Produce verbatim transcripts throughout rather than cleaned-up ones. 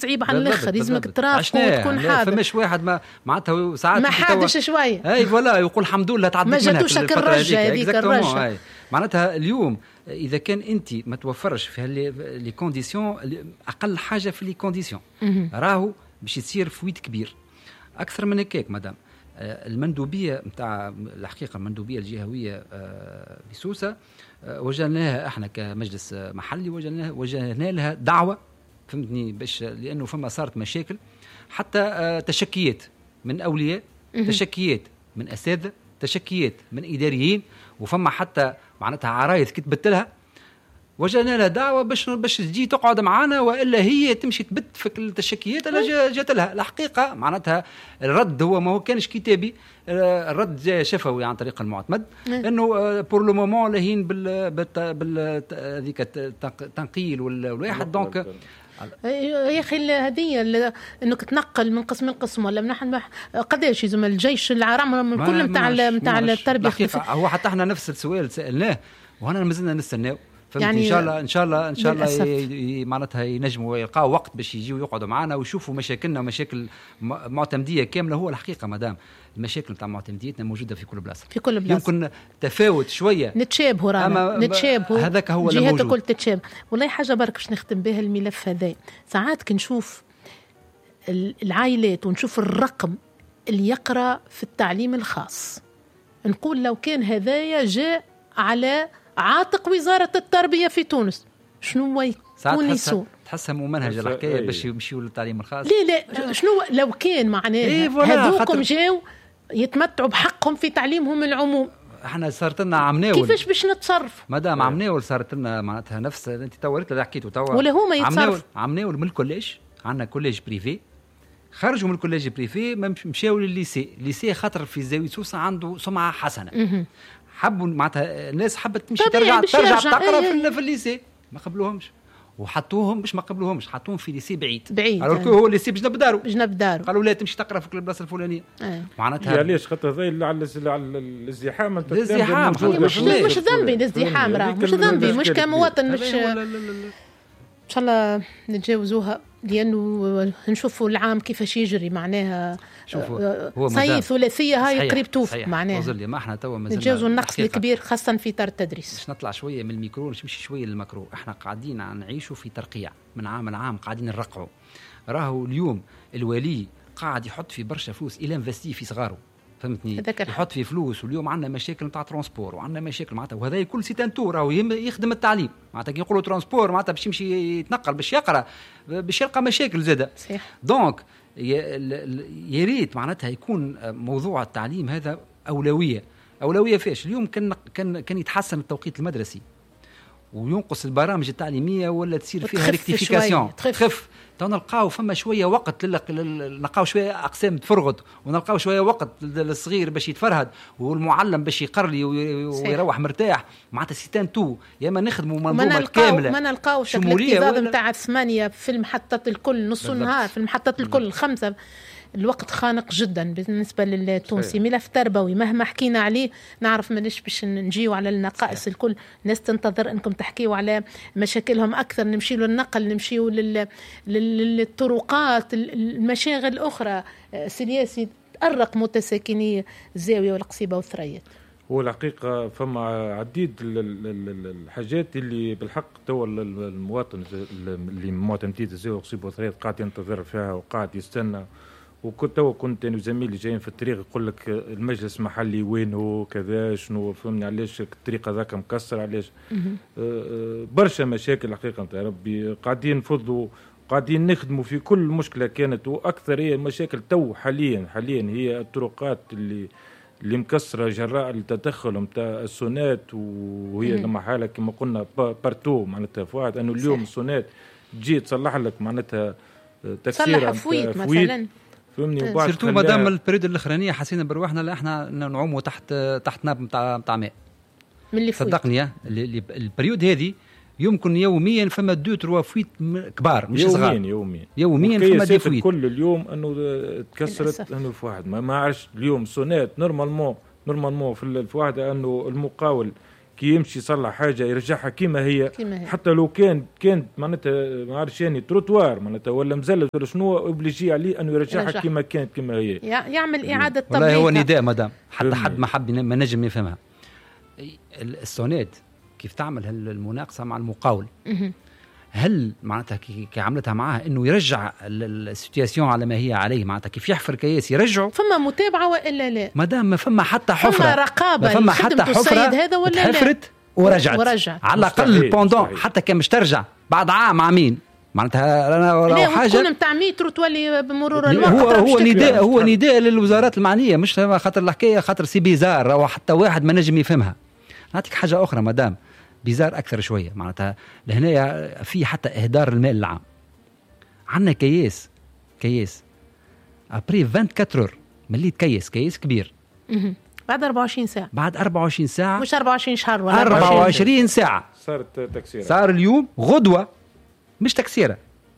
صعيب على الاخر، لازمك ترافق وتكون حاضر. فماش واحد ما معناتها ساعات ما حادش شويه اي فوالا يقول الحمد لله تعديت منها ما جاتوش الرجه هذيك الرجه. معناتها اليوم اذا كان انت ما توفرش في لي كونديسيون، اقل حاجه في لي كونديسيون راهو باش يصير فويت كبير اكثر من هكاك. مدام المندوبيه نتاع الحقيقه المندوبيه الجهويه بسوسه وجهنا لها احنا كمجلس محلي، وجهنا وجهنا لها دعوه فهمتني، باش لانه فما صارت مشاكل حتى تشكيات من اولياء، تشكيات من اساتذه، تشكيات من اداريين، وفما حتى معناتها عرايس كتبت لها وجهنا لها دعوه باش باش تجي تقعد معنا، والا هي تمشي تبت في التشكيات اللي جات لها. الحقيقه معناتها الرد هو ما هو كانش كتابي، الرد جاء شفوي عن طريق المعتمد انه بور لو مومون لاهين بال بال هذيك التنقيل والواحد. دونك يا اخي هذه انك تنقل من قسم لقسم ولا من نحن قداش يزم الجيش العرام من كل نتاع نتاع التربيه. هو حتى احنا نفس السؤال سالناه وهنا مازلنا نستناو. يعني ان شاء الله ان شاء الله ان شاء الله معناتها ينجموا يلقاو وقت باش يجيوا يقعدوا معنا ويشوفوا مشاكلنا ومشاكل معتمديه كامله. هو الحقيقه مدام المشاكل نتاع معتمديتنا موجوده في كل بلاصه، في كل بلاصه يمكن تفاوت شويه نتشابهوا رانا نتشابهوا هذاك هو جهات الكل تتشابه. والله حاجه برك باش نختم بها الملف هذا. ساعات كنشوف العائلات ونشوف الرقم اللي يقرا في التعليم الخاص، نقول لو كان هذايا جاء على عاتق وزارة التربية في تونس شنو يكون يسوي؟ تحسها ممنهج الحكاية باش يمشيوا للتعليم الخاص. لا لا شنو لو كان معناه هذوكم جاو يتمتعوا بحقهم في تعليمهم العموم. احنا صارت لنا عمناول كيفاش باش نتصرف؟ مدام عمناول صارت لنا معناتها نفس انت توريت اللي حكيته توا، ولا هما يتصرف عمناول من الكوليج. عندنا كوليج بريفي، خرجوا من الكوليج بريفي مشاو للليسي. الليسي خاطر في زاوية سوسة عنده سمعة حسنة، حبوا معناتها الناس حبت تمشي ترجع ترجع تقرا في, في الليسي، ما قبلوهمش وحطوهم مش ما قبلوهمش حطوهم في ليسي بعيد بعيد قالوا هو الليسي بجنب دارو بجنب دارو قالوا لا تمشي تقرا في البلاصه الفلانيه. معناتها علاش خاطر ذي على الازدحام انت الازدحام مش مش ذنبي الازدحام راه مش ذنبي مش كمواطن مش ان شاء الله نتجاوزوها لانه نشوفوا العام كيفاش يجري معناها صيف ثلاثيه هاي قريب توف معناها ما احنا توا نتجاوزوا النقص الكبير خاصه في تار التدريس. باش نطلع شويه من الميكرو نمشي شويه للماكرو. احنا قاعدين نعيشوا في ترقيع من عام لعام، قاعدين نرقعوا. راهو اليوم الولي قاعد يحط في برشا فلوس الى انفستي في صغاره فهمتني، يحط في فلوس. واليوم عندنا مشاكل نتاع ترانسبور وعندنا مشاكل معناتها، وهذا كل سيتانتور راهو يخدم التعليم معناتها. كي يقولوا ترانسبور معناتها باش يمشي يتنقل باش يقرا باش يلقى مشاكل زاده. دونك يا ريت معناتها يكون موضوع التعليم هذا اولويه. اولويه فاش اليوم كان كان كان يتحسن التوقيت المدرسي وينقص البرامج التعليميه ولا تصير فيها ريكتيفيكاسيون تخف. نلقاو فما شويه وقت نلقاو شويه اقسام تفرغد ونلقاو شويه وقت للصغير باش يتفرهد والمعلم باش يقرلي ويروح مرتاح معناتها سيتان تو. يا اما نخدموا منظومه كامله ما نلقاوش الانتظام نتاع الثمانيه في المحطات الكل نص النهار في المحطات الكل الخمسه. الوقت خانق جدا بالنسبة للتونسي. ملف تربوي مهما حكينا عليه نعرف منش باش نجيو على النقائص الكل. ناس تنتظر انكم تحكيوا على مشاكلهم اكثر، نمشي له النقل نمشيو لل... للطرقات المشاغل الاخرى. سياسي تأرق متساكني الزاوية والقصيبة والثريات. هو الحقيقة فما عديد الحاجات اللي بالحق توا المواطن اللي معتمدين الزاوية والقصيبة والثريات قاعد ينتظر فيها وقاعد يستنى. وكنت كنت انا وزميلي جايين في الطريق يقول لك المجلس المحلي وينه كذا شنو فهمني علاش الطريق هذاك مكسر علاش أه برشا مشاكل حقيقه نتاع ربي قاعدين نفضوا قاعدين نخدموا في كل مشكله كانت. واكثر هي المشاكل تو حاليا حاليا هي الطرقات اللي اللي مكسره جراء التدخل نتاع السونات. وهي لما حاله كما قلنا بارتو معناتها فؤاد انه اليوم السونات تجي تصلح لك معناتها تكسيره فويت مثلا فهمني. سيرتو مادام البريود الاخرانيه حسينا برواحنا لا احنا نعوموا تحت تحت ناب نتاع نتاع ماء من اللي صدقني. البريود هذه يمكن يوميا فما دو تروا فويت كبار مش صغار يوميا يوميا يوميا فما دو فويت كل اليوم انه تكسرت انه في واحد ما, ما عرفش اليوم سونات نورمالمون نورمالمون في واحد انه المقاول كي يمشي يصلح حاجه يرجعها كيما هي. كيما هي حتى لو كان كانت معناتها ما عرفش يعني تروتوار معناتها ولا مزلز ولا شنو اوبليجي عليه انه يرجعها كيما كانت كيما هي، يعمل اعاده تطبيق. والله هو نداء مدام حتى حد ما حب ما نجم يفهمها. السونات كيف تعمل المناقصه مع المقاول، هل معناتها كي عملتها معاه انه يرجع السيتياسيون على ما هي عليه، معناتها كيف يحفر كياس يرجعه؟ فما متابعه والا لا؟ مادام ما فما حتى حفره، فما رقابه، ما فما حتى حفره هذا ولا لا؟ حفرت ورجعت, ورجعت. على الاقل بوندون حتى كان مش ترجع بعد عام عامين معناتها انا حاجه تكون نتاع مترو تولي بمرور الوقت. هو هو نداء هو نداء للوزارات المعنيه، مش خاطر الحكايه خاطر سي بيزار او حتى واحد ما نجم يفهمها. نعطيك حاجه اخرى مدام بيزار اكثر شويه، معناتها لهنا في حتى اهدار المال العام. عندنا كياس كياس ابري أربعة وعشرين اور ملي تكيس كياس كبير بعد أربعة وعشرين ساعه، بعد أربعة وعشرين ساعه مش أربعة وعشرين شهر ولا أربعة وعشرين ساعه صارت تكسيره، صار اليوم غدوه مش تكسيره.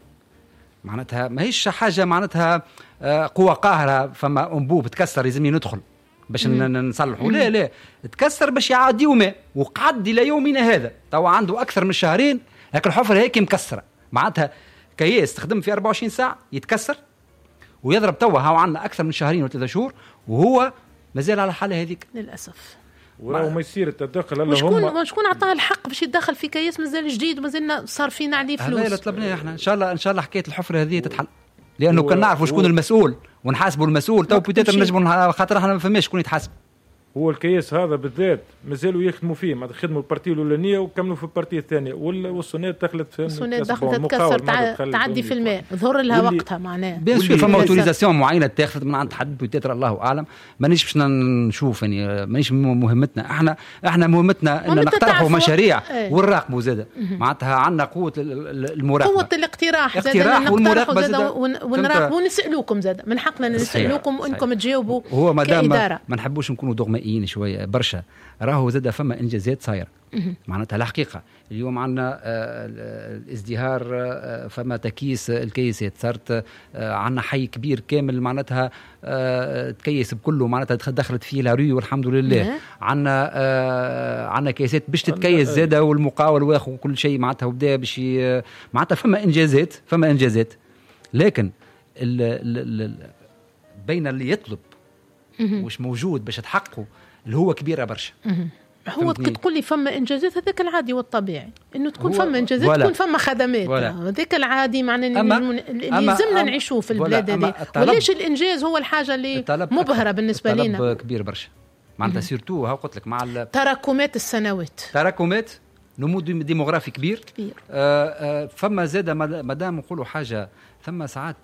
معناتها ما هيش حاجه معناتها قوه قاهره فما انبوب تكسر لازم ندخل باش نصلحوا، لا لا تكسر باش يعاد يومه وقعد الى يومنا هذا توا عنده اكثر من شهرين، لكن الحفره هيك مكسره. معناتها كياس تخدم في أربعة وعشرين ساعه يتكسر ويضرب توا هاو عندنا اكثر من شهرين وثلاثة شهور وهو مازال على الحاله هذيك للاسف. وما يصير التدخل الا شكون هم شكون عطاه الحق باش يتدخل في كياس مازال جديد ومازلنا صار فينا عليه فلوس؟ هذا اللي طلبناه احنا ان شاء الله ان شاء الله حكايه الحفره هذه تتحل، لانه كان نعرفوا شكون المسؤول ونحاسبوا المسؤول. تو بيتيتر نجموا خاطر احنا ما فماش شكون يتحاسب. هو الكياس هذا بالذات مازالوا يخدموا فيه، ما خدموا البارتي الاولانيه وكملوا في البارتي الثانيه، والسونات دخلت في السونات دخلت تكسر تعدي في الماء ظهر لها وقتها. معناها بيان سور فما اوتوريزاسيون معينه تاخذ من عند حد بيتيتر الله اعلم، مانيش باش نشوف يعني مانيش مهمتنا احنا احنا مهمتنا ان نقترحوا مشاريع ايه. ونراقبوا زاده معناتها عندنا قوه المراقبه، قوه الاقتراح اقتراح والمراقبه زاده ونراقبوا ونسالوكم زاده من حقنا نسالوكم وانكم تجاوبوا. هو مادام ما نحبوش نكونوا دغمائيين شويه برشا، راهو زاد فما انجازات صايره معناتها الحقيقه. اليوم عندنا الازدهار، فما تكييس الكيسات صارت، عندنا حي كبير كامل معناتها تكيس بكله معناتها دخلت فيه لاري والحمد لله. عندنا عندنا كيسات باش تتكيس زاده والمقاول واخو كل شيء معناتها وبدا باش معناتها فما انجازات فما انجازات لكن ال ال ال بين اللي يطلب وش موجود باش تحققه اللي هو كبيره برشا. هو تقول لي فما انجازات، هذاك العادي والطبيعي انه تكون فما انجازات تكون فما خدمات، هذاك العادي معناه اللي يلزمنا نعيشوه في البلاد هذه. وليش الانجاز هو الحاجه اللي مبهره بالنسبه لنا؟ طلب كبير برشا معناتها سيرتو ها قلت لك مع تراكمات السنوات، تراكمات نمو ديموغرافي كبير, كبير. آآ آآ فما زاده مادام نقولوا حاجه ثم ساعات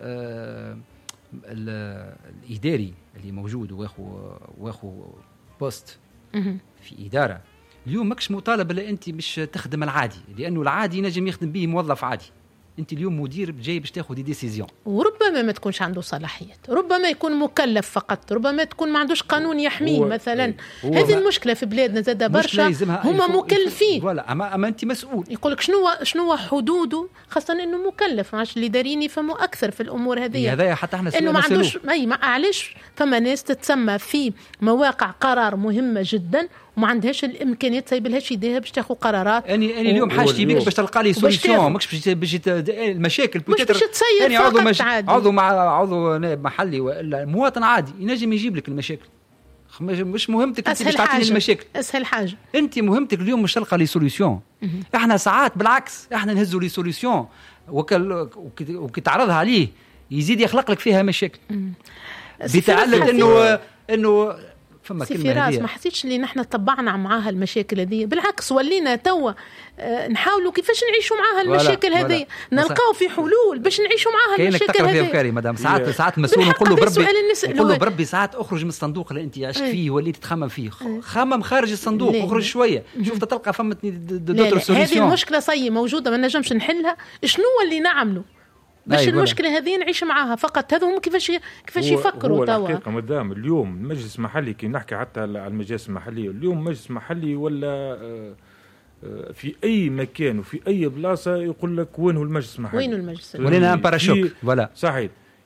الاداري اللي موجود واخو واخو بوست في إدارة اليوم ماكش مطالب الا انت مش تخدم العادي، لانه العادي نجم يخدم به موظف عادي. انت اليوم مدير جاي باش تاخذ دي ديسيزيون، وربما ما تكونش عنده صلاحيات، ربما يكون مكلف فقط، ربما تكون ما عندوش قانون يحميه مثلا. هذه المشكله في بلادنا زاد برشا، هما مكلفين ولا اما اما انت مسؤول. يقول لك شنو شنو حدوده، خاصه انه مكلف. عاش اللي دارين يفهموا اكثر في الامور هذه. هذا حتى احنا انه ما عندوش اي علاش فما ناس تتسمى في مواقع قرار مهمه جدا وما عندهاش الامكانيات، سايبلهاش يديها باش تاخذ قرارات. اني اني اليوم حاجتي بك باش تلقى لي سوليوشن، ماكش باش المشاكل مش باش تصير يعني عضو مش... عضو مع عضو نائب محلي ولا مواطن عادي ينجم يجيب لك المشاكل. مش مهمتك انت باش تعطيني المشاكل، اسهل حاجه انت مهمتك اليوم مش تلقى لي سوليوشن. احنا ساعات بالعكس احنا نهزوا لي سوليوشن وكل وكي تعرضها عليه يزيد يخلق لك فيها مشاكل بتعلم انه انه فما كلمه هذه. ما حسيتش اللي نحن طبعنا معاها المشاكل هذه، بالعكس ولينا توا اه نحاولوا كيفاش نعيشوا معاها المشاكل هذه، نلقاو في حلول باش نعيشوا معاها المشاكل هذه. كاينك افكاري مدام ساعات ساعات مسؤول نقول له بربي نقول له بربي ساعات اخرج من الصندوق اللي انت عشت فيه وليت تخمم فيه، خمم خارج الصندوق، اخرج شويه شوف تلقى فمتني دوتر سوليوشن. هذه المشكله صي موجوده ما نجمش نحلها. شنو اللي نعمله باش المشكله هذه نعيش معاها فقط؟ هذا هم كيفاش كيفاش يفكروا توا. الحقيقه مدام اليوم المجلس المحلي كي نحكي حتى على المجالس المحليه، اليوم مجلس محلي ولا في اي مكان وفي اي بلاصه يقول لك وين هو المجلس المحلي، وين المجلس ولينا ان باراشوك ولا صحيح.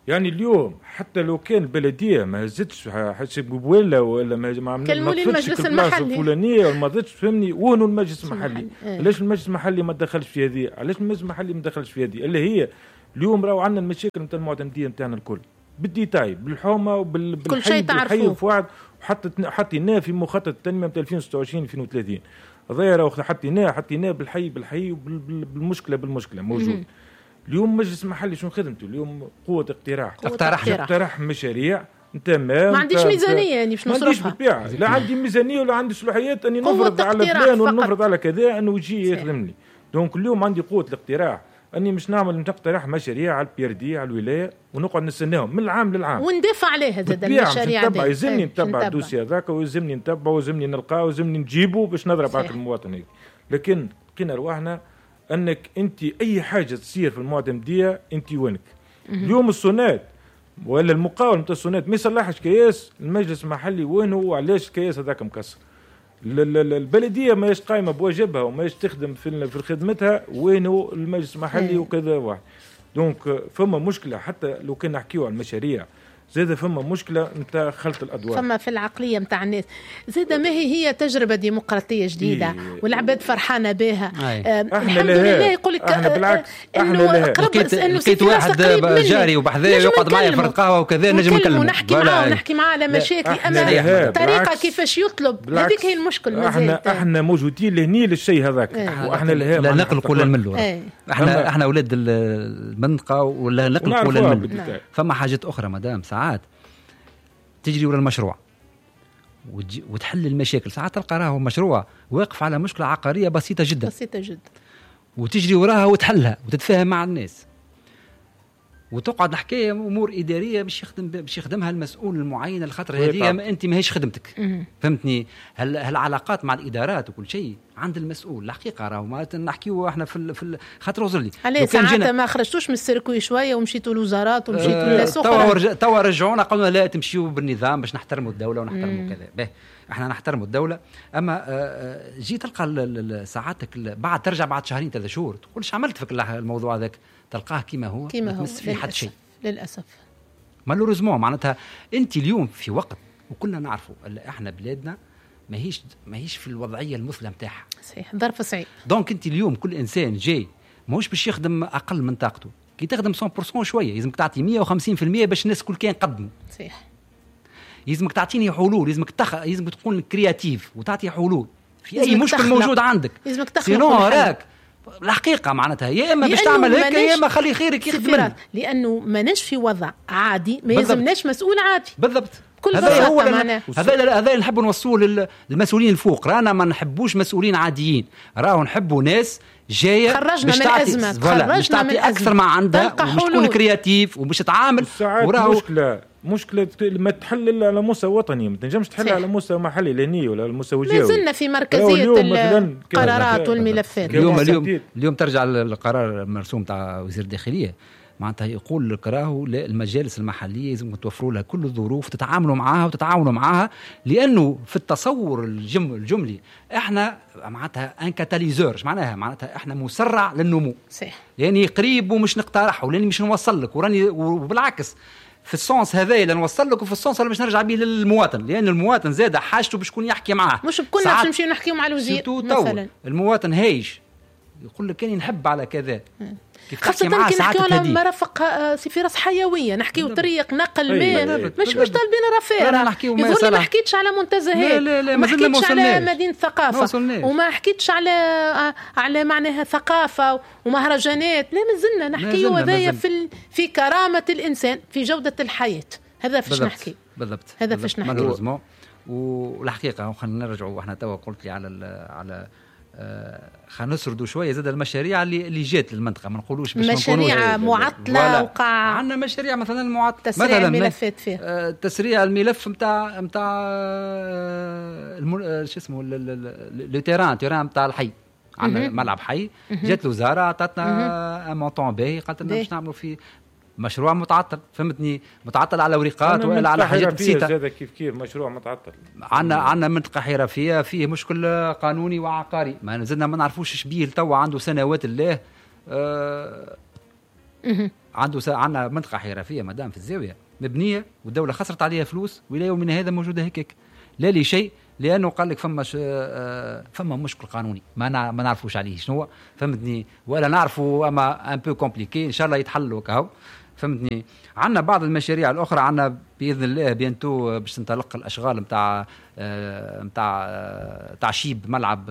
يعني اليوم حتى لو كان البلديه ما هزتش حسب قبوله ولا ما عملتش المجلس المحلي الفلانيه ولا ما ضدش فهمني وين المجلس المحلي علاش المجلس المحلي ما دخلش في هذه علاش المجلس المحلي ما دخلش في هذه اللي هي اليوم راهو عندنا المشاكل نتاع المعتمديه نتاعنا الكل بالديتاي بالحومه وبالحي بالحي وفؤاد وحتى حطيناه في مخطط التنميه نتاع ألفين وستة وعشرين ألفين وثلاثين هذايا راهو حطيناه حطيناه بالحي بالحي وبالمشكله بالمشكله موجود. اليوم مجلس محلي شنو خدمته اليوم؟ قوه اقتراح اقتراح اقتراح مشاريع تمام. ما عنديش ميزانيه يعني باش نصرفها لا عندي ميزانيه ولا عندي صلاحيات اني نفرض على فلان ولا نفرض على كذا انه يجي يخدمني. دونك اليوم عندي قوه الاقتراح اني مش نعمل نقترح مشاريع على البي ار دي على الولايه ونقعد نستناهم من العام للعام وندافع عليها زاد المشاريع هذه. يلزمني نتبع الدوسي هذاك ويلزمني نتبعه ويلزمني نلقاه ويلزمني نجيبه باش نضرب على المواطن هيك. لكن لقينا رواحنا انك انت اي حاجه تصير في المعتمديه انت وينك. اليوم السونات ولا المقاول نتاع السونات ما يصلحش كياس المجلس المحلي وين هو علاش الكياس هذاك مكسر. البلديه ما يش قايمه بواجبها وما يش تخدم في في خدمتها وين هو المجلس المحلي وكذا واحد. دونك فما مشكله حتى لو كنا نحكيو على المشاريع زيادة فما مشكلة نتاع خلط الأدوار فما في العقلية نتاع الناس زيادة ما هي هي تجربة ديمقراطية جديدة إيه والعباد فرحانة بها. آه الحمد لله يقول لك احنا بالعكس احنا لقيت واحد جاري وبحذايا يقعد معايا في القهوة وكذا نجم نكلمه ونحكي معاه ونحكي معاه على مشاكل أما طريقة كيفاش يطلب هذيك هي المشكلة. احنا احنا موجودين لهني للشيء هذاك ايه. واحنا لا نقلق ولا نملوا ايه. احنا احنا اولاد المنطقة ولا نقلق ولا نملوا. فما حاجات أخرى مدام ساعات تجري ورا المشروع وتحل المشاكل. ساعات تلقى راهو مشروع واقف على مشكلة عقارية بسيطة جدا بسيطة جدا وتجري وراها وتحلها وتتفاهم مع الناس وتقعد حكاية أمور إدارية باش يخدم باش يخدمها المسؤول المعين الخاطر هذه أنت ماهيش خدمتك. فهمتني؟ هل هالعلاقات مع الإدارات وكل شيء عند المسؤول الحقيقة راهو ما نحكيو احنا في في خاطر وزرلي عليه ساعات ما خرجتوش من السيركوي شوية ومشيتوا الوزارات ومشيتوا للسوق توا توا رجعونا قلنا لا تمشيوا بالنظام باش نحترموا الدولة ونحترموا كذا به احنا نحترموا الدولة. اما جيت تلقى ساعاتك بعد ترجع بعد شهرين ثلاثة شهور تقولش عملت فيك الموضوع هذاك تلقاه كيما هو كيما هو في حد شيء للأسف. مالوريزمون معناتها انت اليوم في وقت وكلنا نعرفوا احنا بلادنا ماهيش ماهيش في الوضعيه المثلى نتاعها صحيح ظرف صعيب. دونك انت اليوم كل انسان جاي ماهوش باش يخدم اقل من طاقته كي تخدم مية بالمية شويه لازمك تعطي مية وخمسين بالمية باش الناس كل كان قدموا صحيح. لازمك تعطيني حلول لازمك تخ... لازمك تكون كرياتيف وتعطي حلول في اي مشكل تخلق. موجود عندك لازمك تخلق سينو راك الحقيقة معناتها يا إما باش تعمل هيك يا إما خلي خيرك يخدم لأنه ماناش في وضع عادي ما يلزمناش مسؤول عادي بالضبط. كل هذا هو هذا هذا نحب نوصله للمسؤولين الفوق. رانا ما نحبوش مسؤولين عاديين راهو نحبوا ناس جايه خرجنا من أزمة باش تعطي أكثر ما عندها ومش تكون كرياتيف ومش تعامل وراهو مشكلة مشكلة ما تحل على مستوى وطني ما تنجمش تحل على مستوى محلي لاني ولا على مستوى جهوي. ما زلنا في مركزية القرارات والملفات. اليوم اليوم اليوم ترجع القرار المرسوم تاع وزير الداخلية معناتها يقول كراهو المجالس المحلية لازم توفروا لها كل الظروف تتعاملوا معها وتتعاونوا معها لأنه في التصور الجم الجملي احنا معناتها ان كاتاليزور معناها معناتها احنا مسرع للنمو صحيح. يعني قريب ومش نقترح ولاني مش نوصل لك وراني وبالعكس في السونس هذا اللي نوصل لك وفي السونس اللي باش نرجع به للمواطن لأن المواطن زاد حاجته باش يكون يحكي معاه مش بكلنا باش نمشي نحكيو مع الوزير مثلا المواطن هايش يقول لك كاني نحب على كذا خاصة كي نحكيو على مرافق سفيرة حيوية نحكيو طريق نقل ماء مش مش طالبين رفاهة يظن ما حكيتش على منتزهات ما حكيتش على مدينة ثقافة وما حكيتش على على معناها ثقافة ومهرجانات لا مازلنا نحكيو هذايا في في كرامة الإنسان في جودة الحياة هذا فاش نحكي بالضبط هذا فاش نحكي والحقيقة خلينا نرجعوا احنا توا قلت لي على على آه خلينا نسردوا شويه زاد المشاريع اللي اللي جات للمنطقه ما نقولوش باش مشاريع معطله وقع عندنا مشاريع مثلا معطله تسريع الملفات فيه آه تسريع الملف نتاع نتاع آه شو اسمه لو تيران تيران نتاع الحي عندنا ملعب حي جات الوزاره عطاتنا مونطون باهي قالت لنا باش نعملوا فيه مشروع متعطل فهمتني متعطل على ورقات ولا على حاجات بسيطه هذا كيف كيف مشروع متعطل عندنا عندنا منطقه حرفيه فيه مشكل قانوني وعقاري ما زلنا ما نعرفوش ايش بيه توا عنده سنوات الله أه عنده عندنا منطقه حرفيه مدام في الزاويه مبنيه والدوله خسرت عليها فلوس والى يومنا هذا موجوده هيك لا لي شيء، لانه قال لك فما فما مشكل قانوني ما ما نعرفوش عليه شنو فهمتني، ولا نعرفوا اما ان بو كومبليكي ان شاء الله يتحلوا كهو فهمتني. عندنا بعض المشاريع الاخرى عندنا باذن الله بينتو باش تنطلق الاشغال نتاع نتاع تعشيب ملعب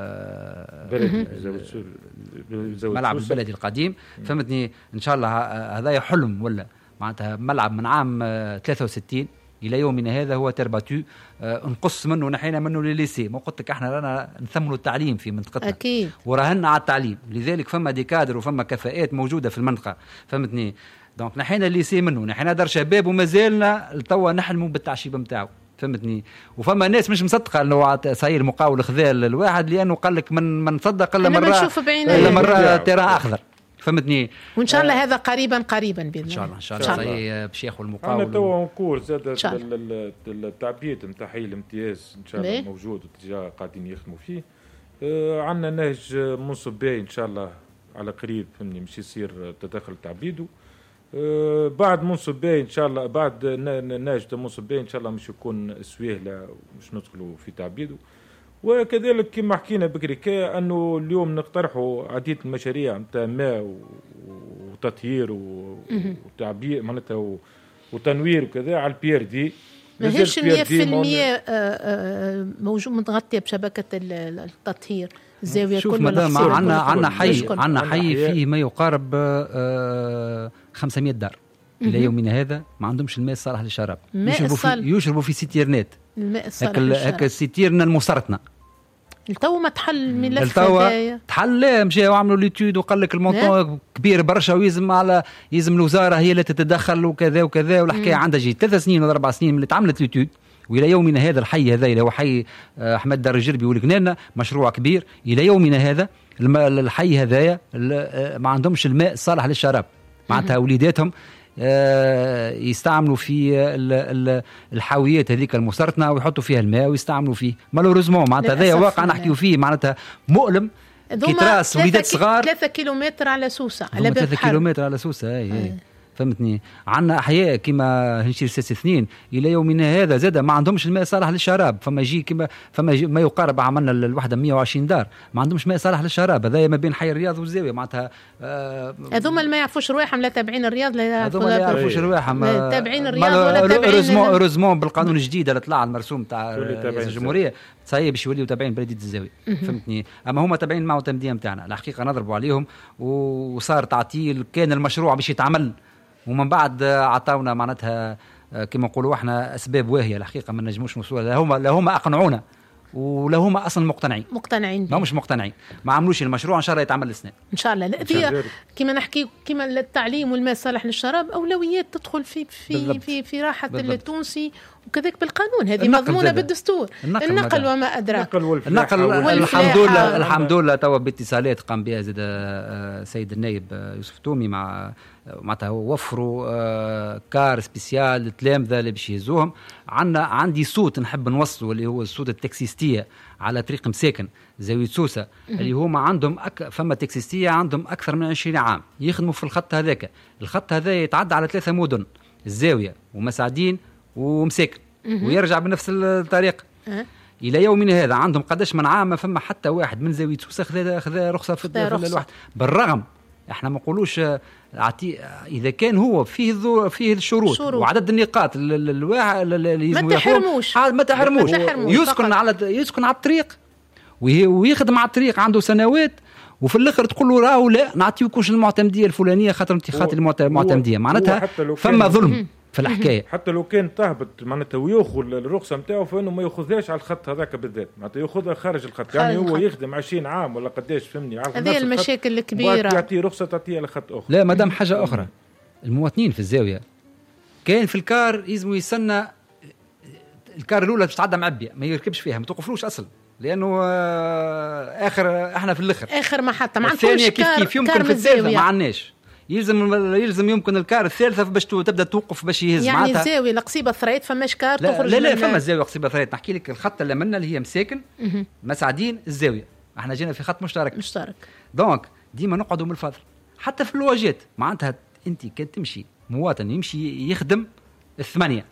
ملعب البلدي القديم فهمتني، ان شاء الله هذا حلم ولا معناتها ملعب من عام ثلاثة وستين الى يومنا هذا هو ترباتو نقص منه نحينا منه لليسي. ما قلت لك احنا رانا نثمنوا التعليم في منطقتنا اكيد وراهنا على التعليم، لذلك فما ديكادر وفما كفاءات موجوده في المنطقه فهمتني. دونك نحينا الليسي منه نحينا دار شباب وما زالنا لتوا نحلموا بالتعشيب نتاعو فهمتني. وفما ناس مش مصدقه انه صاير مقاول خذال الواحد لانه قال لك من من صدق الا مره الا مره تيران اخضر فهمتني. وان شاء الله آه هذا قريبا قريبا باذن الله ان شاء الله ان شاء الله باش ياخذ المقاول. انا توا نقول زاد التعبيد نتاع حي الامتياز ان شاء الله موجود وتجاه قاعدين يخدموا فيه. آه عندنا نهج منصب باي ان شاء الله على قريب فهمني مش يصير تدخل تعبيده. آه بعد منصب باي ان شاء الله بعد نهج منصب باي ان شاء الله مش يكون سويهله مش ندخلوا في تعبيده. وكذلك كما حكينا بكري انه اليوم نقترحوا عديد المشاريع نتاع ماء وتطهير وتعبير معناتها وتنوير وكذا على البي ار دي. ماهيش مية بالمية موجود متغطيه بشبكه التطهير الزاويه شوف كلها. شوف عندنا عندنا حي عندنا حي فيه ما يقارب خمسمائة دار الى يومنا هذا ما عندهمش الماء الصالح للشراب، يشربوا في يشربوا في سيتيرنات الماء الصالح للشراب. هكا سيتيرنا المسرطنا التو ما تحل الملف هذايا تحل لا مشاو عملوا ليتود وقال لك المونطون كبير برشا ويزم على يلزم الوزاره هي اللي تتدخل وكذا وكذا والحكايه عندها جي ثلاث سنين ولا اربع سنين من اللي تعملت ليتود. والى يومنا هذا الحي هذا اللي هو حي احمد دار الجربي والكنانه مشروع كبير الى يومنا هذا الحي هذايا ما عندهمش الماء الصالح للشراب معناتها وليداتهم يستعملوا في الحاويات هذيك المسرطنه ويحطوا فيها الماء ويستعملوا فيه مالوريزمون معناتها هذا واقع نحكيو فيه معناتها مؤلم كي تراس وليدات صغار ثلاثة كيلومتر على سوسه على باب ثلاثة كيلومتر على سوسه اي اي فهمتني. عندنا احياء كما هنشير ساس اثنين الى يومنا هذا زاد ما عندهمش الماء صالح للشراب. فما يجي كما فما يجي ما يقارب عملنا الوحده مئة وعشرين دار ما عندهمش ماء صالح للشراب. هذا ما بين حي الرياض والزاويه معناتها هذوما آه ما يعرفوش رواحهم لا تابعين الرياض لا هذوما ما يعرفوش رواحهم تابعين الرياض ولا تابعين اوريزمون اوريزمون بالقانون الجديد اللي طلع المرسوم تاع الجمهوريه صحيح باش يوليو تابعين بلديه الزاويه فهمتني. اما هما تابعين معه التمديه نتاعنا الحقيقه نضربوا عليهم وصار تعطيل كان المشروع باش يتعمل ومن بعد عطاونا معناتها كما نقولوا احنا اسباب واهيه الحقيقه ما نجموش نوصلوا لا هما لا هما اقنعونا ولا هما اصلا مقتنعين مقتنعين ما مش مقتنعين ما عملوش المشروع ان شاء الله يتعمل السنه ان شاء الله. لا كما نحكي كما التعليم والماء الصالح للشراب اولويات تدخل في في بالضبط. في في راحه بالضبط. التونسي وكذلك بالقانون هذه مضمونه بالدستور النقل, النقل وما ادراك النقل الحمد لله الحمد لله توا باتصالات قام بها زاد سيد النائب يوسف تومي مع معناتها وفروا كار سبيسيال التلامذه اللي باش يهزوهم. عندنا عندي صوت نحب نوصله اللي هو الصوت التاكسيستيه على طريق مساكن زاويه سوسه اللي هما عندهم أك... فما تاكسيستيه عندهم اكثر من عشرين عام يخدموا في الخط هذاك. الخط هذا يتعدى على ثلاثه مدن الزاويه ومساعدين ومساكن ويرجع بنفس الطريقه الى يومنا هذا. عندهم قداش من عام ما فما حتى واحد من زاويه سوسه خذا خذا رخصه في الواحد. بالرغم احنا ما نقولوش عطي اذا كان هو فيه فيه الشروط شروط. وعدد النقاط الواحد اللي ما تحرموش ما تحرموش يسكن على يسكن على الطريق ويخدم على الطريق عنده سنوات وفي الاخر تقول له راهو لا نعطيوكوش المعتمديه الفلانيه خاطر انت خاطر المعتمديه معناتها فما ظلم في الحكايه. حتى لو كان تهبط معناتها وياخذ الرخصه نتاعو فانه ما ياخذهاش على الخط هذاك بالذات معناتها ياخذها خارج الخط خارج يعني هو الخط. يخدم عشرين عام ولا قداش فهمني على هذه المشاكل الكبيره يعطي رخصه تعطيها لخط اخر. لا مادام حاجه اخرى المواطنين في الزاويه كان في الكار يلزموا يستنى الكار الاولى باش تعدى معبيه ما يركبش فيها ما توقفلوش اصلا لانه اخر احنا في الاخر اخر محطه ما عندكمش كيف كيف يمكن في الثالثه ما عندناش يلزم يلزم يمكن الكار الثالثه باش تبدا توقف باش يهز يعني معناتها الزاويه القصيبه ثريت فماش كار لا تخرج لا لا فما الزاويه قصيبه ثريت نحكي لك الخط اللي منا اللي هي مساكن مساعدين الزاويه احنا جينا في خط مشترك مشترك دونك ديما نقعدوا من الفضل حتى في الواجات معناتها انت كان تمشي مواطن يمشي يخدم الثمانيه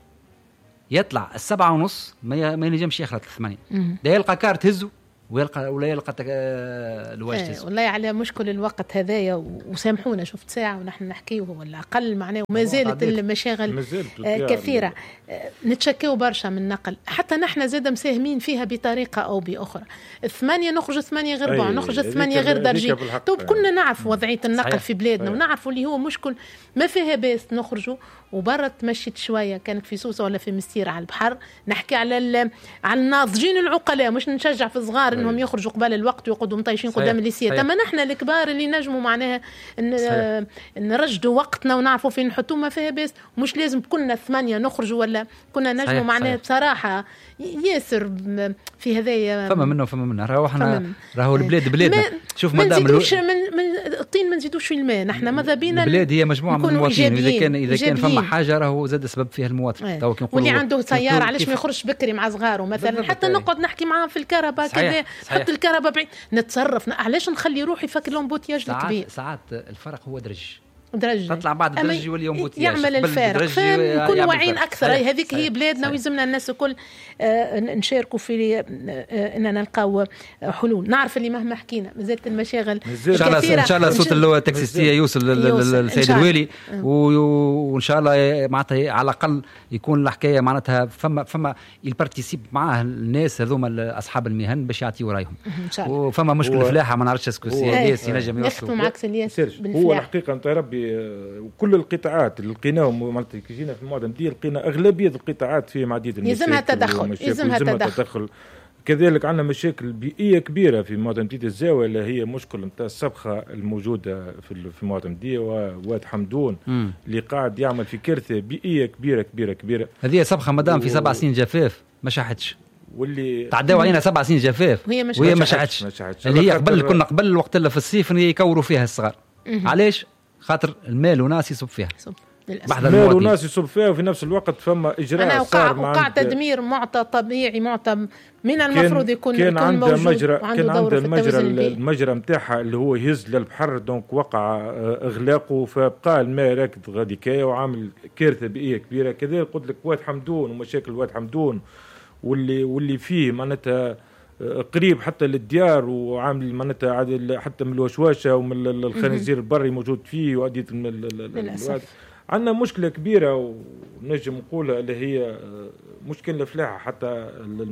يطلع السبعة ونص ما ما ينجمش يخلط الثمانيه، لا يلقى كار تهزه ويلقى ولا يلقى الواجب ايه والله على مشكل الوقت هذايا، وسامحونا شفت ساعه ونحن نحكيوه ولا اقل معناه، وما زالت المشاغل آه كثيره. آه نتشكيو برشا من النقل، حتى نحن زاد مساهمين فيها بطريقه او باخرى. الثمانيه نخرج ثمانيه غير ربع، نخرج الثمانيه غير درجي. طب كنا نعرف وضعيه النقل صحيح. في بلادنا ونعرفوا اللي هو مشكل ما فيها باس نخرجوا وبرا. تمشيت شويه كانت في سوسه ولا في مستير على البحر، نحكي على على الناضجين العقلاء، مش نشجع في الصغار انهم يخرجوا قبل الوقت ويقعدوا مطيشين قدام الليسيه. تما نحن الكبار اللي نجموا معناها نرجدوا وقتنا ونعرفوا فين نحطوا ما فيها بس، مش لازم كنا ثمانية نخرجوا ولا كنا نجموا معناها بصراحه ياسر في هذايا. فما منه فما منه راهو احنا راهو البلاد بلادنا. شوف ما نزيدوش من, من الطين ما نزيدوش في الماء. نحن ماذا بينا البلاد هي مجموعه من المواطنين، اذا كان اذا كان فما حاجه راهو زاد سبب فيها المواطن. تو واللي عنده سياره علاش ما يخرجش بكري مع صغاره مثلا، حتى نقعد نحكي معاه في الكهرباء كذا، حط الكهرباء بعيد نتصرف. علاش نخلي روحي فك لومبوتياج الكبير؟ ساعات الفرق هو درج درجة. تطلع بعد الدرج يولي يوم بوتياج يعمل الفارق. نكون واعيين اكثر. هي هذيك هي بلادنا ويلزمنا الناس الكل آه نشاركوا في آه اننا نلقاو حلول. نعرف اللي مهما حكينا مازالت المشاغل كثيره. ان شاء الله صوت التكسيسيه يوصل للسيد الوالي، وان شاء الله معناتها على الاقل يكون الحكايه معناتها فما فما يبارتيسيب معاه الناس هذوما اصحاب المهن باش يعطيوا رايهم. وفما مشكل فلاحه ما نعرفش اسكو السياسي ينجم يوصل معك سياسي. هو الحقيقه انت ربي وكل القطاعات اللي لقيناهم معناتها كي جينا في المعدن دي لقينا اغلبيه القطاعات فيها عديد المشاكل، يلزمها تدخل يلزمها تدخل. تدخل كذلك عندنا مشاكل بيئيه كبيره في معدن دي الزاويه اللي هي مشكل نتاع السبخه الموجوده في في معدن دي وواد حمدون م. اللي قاعد يعمل في كارثه بيئيه كبيره كبيره كبيره. هذه سبخه مدام و... في سبع سنين جفاف ما شحتش، واللي تعداو علينا سبع سنين جفاف وهي ما شحتش، اللي هي قبل كنا قبل الوقت اللي في الصيف يكوروا فيها الصغار. علاش؟ خاطر المال وناس يصب فيها، المال وناس يصب فيها، وفي نفس الوقت فما اجراء صار وقع تدمير معطى طبيعي معطى من المفروض يكون كان عنده مجرى كان عنده المجرى المجرى نتاعها اللي هو يهز للبحر، دونك وقع اغلاقه فبقى الماء راكد غاديكايه وعامل كارثه بيئيه كبيره. كذلك قلت لك واد حمدون ومشاكل واد حمدون واللي واللي فيه معناتها قريب حتى للديار وعامل معناتها حتى من الوشواشه ومن الخنازير البري موجود فيه وعديد الواد. عندنا مشكله كبيره ونجم نقولها اللي هي مشكله الفلاحه حتى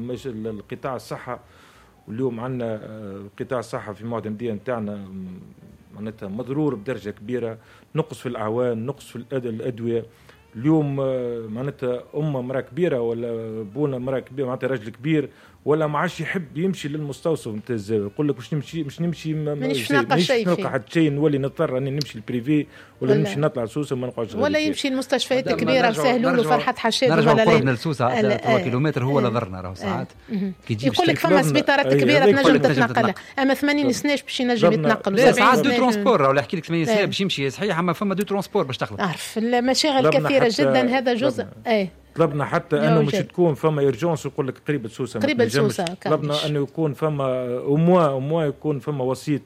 القطاع الصحه. واليوم عندنا قطاع الصحه في معظم المدينه نتاعنا معناتها مضرور بدرجه كبيره، نقص في الاعوان، نقص في الادويه. اليوم معناتها امه مراه كبيره ولا بونا مراه كبيره معناتها راجل كبير ولا ما عادش يحب يمشي للمستوصف نتاع الزاويه، يقول لك مش نمشي مش نمشي مش نلقى شيء نلقى حتى شيء، نولي نضطر اني نمشي البريفي ولا, ولا نمشي نطلع سوسه ما نقعدش ولا يمشي المستشفيات الكبيره وسهلوا له فرحه حشاد ولا لا قربنا لسوسه ثلاثة كيلومتر هو اللي ضرنا راهو ساعات كي تجي يقول لك فما سبيطارات كبيره تنجم تتنقل، اما ثمانين سناش باش ينجم يتنقل ساعات دو ترونسبور راهو يحكي لك ثمانين سنين باش يمشي صحيح، اما فما دو ترونسبور باش تخلط. عارف المشاغل كثيره جدا، هذا جزء اي طلبنا حتى انه مش تكون فما ايرجونس يقول لك قريب لسوسه قريب لسوسه. طلبنا انه يكون فما أموا أموا يكون فما وسيط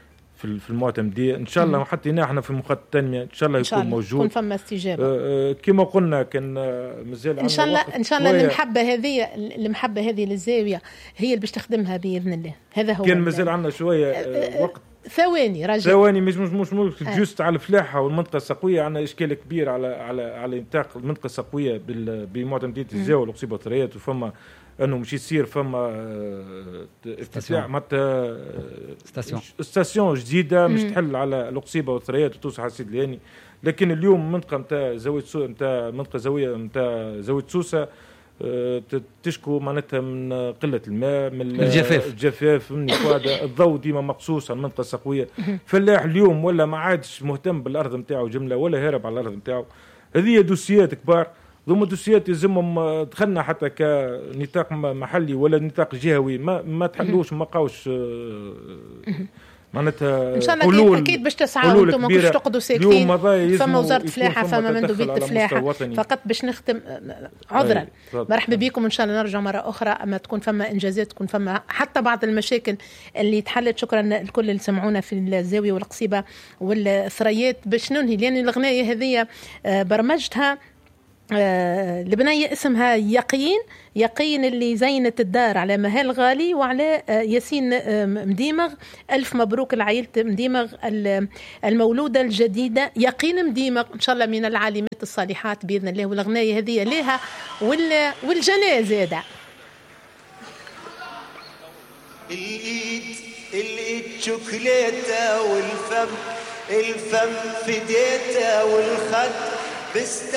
في في المعتمدية ان شاء الله، وحتى هنا احنا في مخطط التنميه ان شاء الله يكون موجود، يكون فما استجابه. آه كما قلنا كان مازال ان شاء الله ان شاء الله المحبه هذه المحبه هذه للزاويه هي اللي باش تخدمها باذن الله. هذا هو كان مازال عندنا شويه آه وقت ثواني رجل ثواني مش مش مش, مش آه. جوست على الفلاحه والمنطقه السقويه عندنا اشكال كبير على على على نطاق المنطقه السقويه بمعتمديه الزاويه والقصيبه والثريات، وفما انه مش يصير فما افتتاح معناتها ستاسيون ستاسيون جديده مش تحل على القصيبه والثريات وتوصل على السيد الهاني. لكن اليوم منطقه نتاع زاويه سو نتاع منطقه زاويه نتاع زاويه سوسه تشكو معناتها من قله الماء، من الجفاف الجفاف من الفاده، الضوء ديما مقصوص على المنطقه السقويه. فلاح اليوم ولا ما عادش مهتم بالارض نتاعو جمله ولا هارب على الارض نتاعو. هذه دوسيات كبار، ضم دوسيات يلزمهم دخلنا حتى كنطاق محلي ولا نطاق جهوي ما ما تحلوش ما قاوش معناتها ان شاء الله اكيد باش تسعوا انتم ما كنتش تقعدوا ساكتين. فما وزاره فلاحه، فما مندوبيه فلاحه، فقط باش نختم عذرا مرحبا بكم. ان شاء الله نرجع مره اخرى، اما تكون فما انجازات، تكون فما حتى بعض المشاكل اللي تحلت. شكرا الكل اللي سمعونا في الزاويه والقصيبه والثريات. باش ننهي لان الغنايه هذه برمجتها آه لبنية اسمها يقين، يقين اللي زينت الدار على مهال غالي وعلى آه ياسين آه مديمغ. ألف مبروك العائلة مديمغ المولودة الجديدة يقين مديمغ، إن شاء الله من العالمات الصالحات بإذن الله. والأغنية هذه لها والجنازة ده. الإيد الإيد شوكولاتة والفم الفم فديتة والخد بست